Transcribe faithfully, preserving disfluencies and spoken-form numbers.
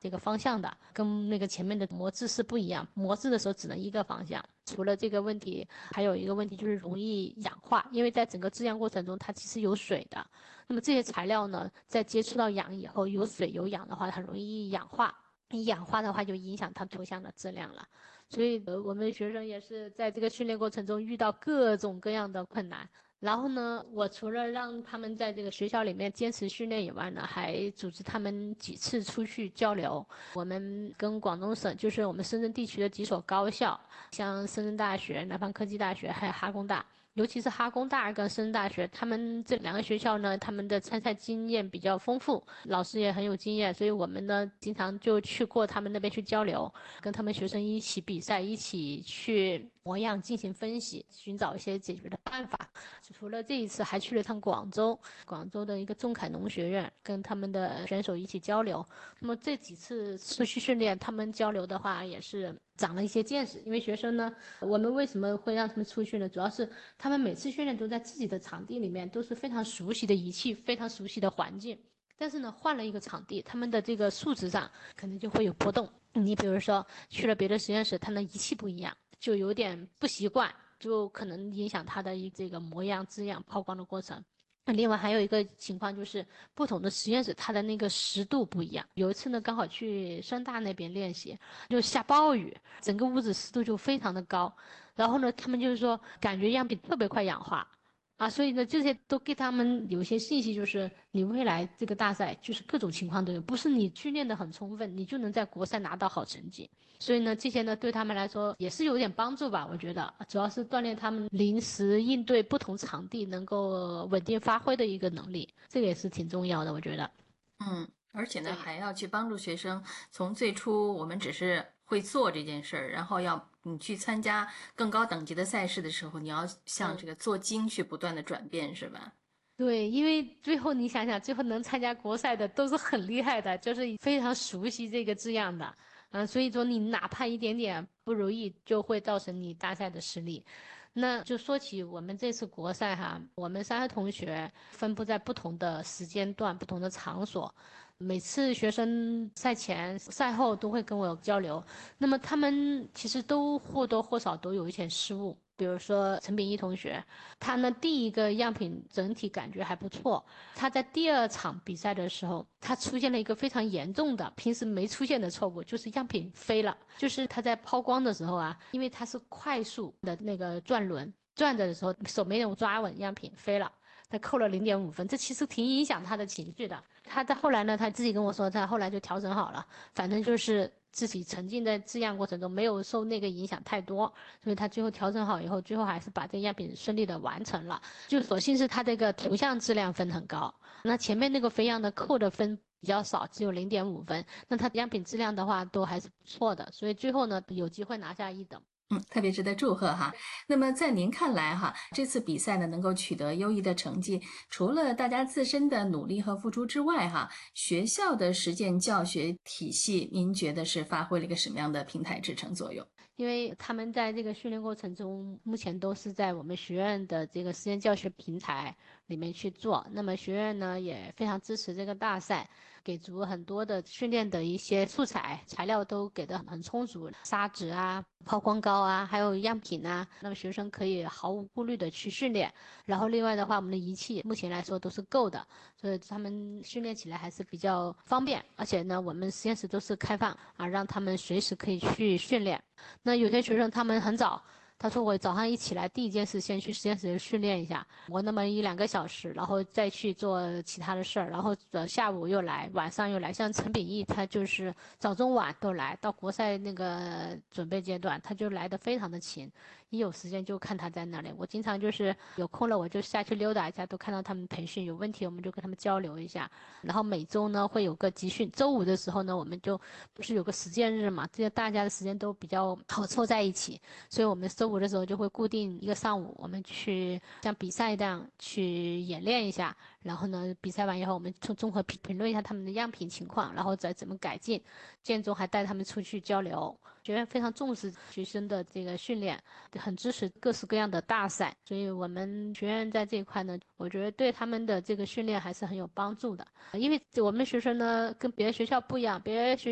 这个方向的，跟那个前面的磨制是不一样，磨制的时候只能一个方向。除了这个问题，还有一个问题就是容易氧化，因为在整个制样过程中它其实有水的，那么这些材料呢，在接触到氧以后，有水有氧的话，它容易氧化。一氧化的话，就影响它图像的质量了。所以，呃，我们学生也是在这个训练过程中遇到各种各样的困难。然后呢，我除了让他们在这个学校里面坚持训练以外呢，还组织他们几次出去交流。我们跟广东省，就是我们深圳地区的几所高校，像深圳大学、南方科技大学，还有哈工大。尤其是哈工大跟深圳大学，他们这两个学校呢，他们的参赛经验比较丰富，老师也很有经验，所以我们呢经常就去过他们那边去交流，跟他们学生一起比赛，一起去模样进行分析，寻找一些解决的办法。除了这一次，还去了趟广州，广州的一个仲恺农学院，跟他们的选手一起交流。那么这几次出去训练，他们交流的话也是长了一些见识。因为学生呢，我们为什么会让他们出去呢？主要是他们每次训练都在自己的场地里面，都是非常熟悉的仪器，非常熟悉的环境。但是呢，换了一个场地，他们的这个素质上可能就会有波动。你比如说去了别的实验室，他的仪器不一样，就有点不习惯，就可能影响他的这个模样、字样、抛光的过程。另外还有一个情况就是，不同的实验室它的那个湿度不一样。有一次呢，刚好去深大那边练习，就下暴雨，整个屋子湿度就非常的高。然后呢，他们就是说感觉样品特别快氧化，啊，所以呢，这些都给他们有一些信息，就是你未来这个大赛就是各种情况都有，不是你训练的很充分，你就能在国赛拿到好成绩。所以呢，这些呢对他们来说也是有点帮助吧，我觉得主要是锻炼他们临时应对不同场地能够稳定发挥的一个能力，这个也是挺重要的，我觉得。 嗯，而且呢， 对。 还要去帮助学生从最初我们只是会做这件事儿，然后要你去参加更高等级的赛事的时候，你要向这嗯。 个做精去不断的转变，是吧？ 对，因为最后你想想，最后能参加国赛的都是很厉害的，就是非常熟悉这个字样的，嗯、所以说你哪怕一点点不如意，就会造成你大赛的失利。那就说起我们这次国赛哈，我们三个同学分布在不同的时间段、不同的场所，每次学生赛前、赛后都会跟我有交流，那么他们其实都或多或少都有一些失误。比如说陈炳一同学，他呢第一个样品整体感觉还不错，他在第二场比赛的时候，他出现了一个非常严重的平时没出现的错误，就是样品飞了。就是他在抛光的时候啊，因为他是快速的那个转轮转着的时候，手没有抓稳，样品飞了。他扣了零点五分，这其实挺影响他的情绪的。他在后来呢，他自己跟我说，他后来就调整好了，反正就是自己沉浸在制样过程中，没有受那个影响太多，所以他最后调整好以后，最后还是把这个样品顺利的完成了。就所幸是他这个图像质量分很高，那前面那个飞样的扣的分比较少，只有零点五分，那他样品质量的话都还是不错的，所以最后呢有机会拿下一等。 嗯，特别值得祝贺哈。那么在您看来哈，这次比赛呢能够取得优异的成绩，除了大家自身的努力和付出之外哈，学校的实践教学体系，您觉得是发挥了一个什么样的平台支撑作用？ 因为他们在这个训练过程中，目前都是在我们学院的这个实验教学平台里面去做。那么学院呢也非常支持这个大赛，给足很多的训练的一些素材材料都给的很充足，砂纸啊、抛光膏啊，还有样品啊，那么学生可以毫无顾虑的去训练。然后另外的话，我们的仪器目前来说都是够的，所以他们训练起来还是比较方便。而且呢，我们实验室都是开放啊，让他们随时可以去训练。那有些学生他们很早，他说我早上一起来第一件事先去实验室训练一下，磨那么一两个小时，然后再去做其他的事儿，然后呃下午又来，晚上又来。像陈炳毅他就是早中晚都来，到国赛那个准备阶段，他就来的非常的勤，一有时间就看他在那里。我经常就是有空了我就下去溜达一下，都看到他们培训，有问题我们就跟他们交流一下。然后每周呢会有个集训，周五的时候呢我们就不是有个实践日嘛，这些大家的时间都比较好凑在一起，所以我们周五的时候就会固定一个上午，我们去像比赛这样去演练一下，然后呢比赛完以后我们综综合评评论一下他们的样品情况，然后再怎么改进，建中还带他们出去交流。学院非常重视学生的这个训练，很支持各式各样的大赛，所以我们学院在这一块呢，我觉得对他们的这个训练还是很有帮助的。因为我们学生呢跟别的学校不一样，别的学